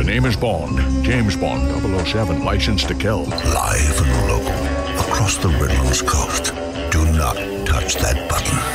The name is Bond. James Bond, 007, licensed to kill. Live and local, across the Redlands coast. Do not touch that button.